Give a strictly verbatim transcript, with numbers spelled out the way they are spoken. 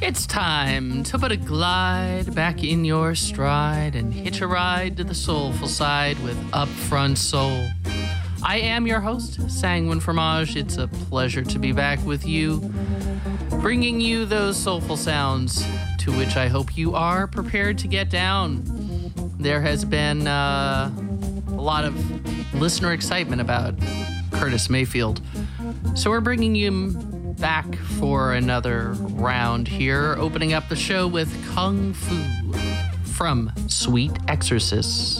It's time to put a glide back in your stride and hitch a ride to the soulful side with Upfront Soul. I am your host, Sanguine Fromage. It's a pleasure to be back with you, bringing you those soulful sounds to which I hope you are prepared to get down. There has been uh, a lot of listener excitement about Curtis Mayfield, so we're bringing you back for another round here, opening up the show with Kung Fu from Sweet Exorcists.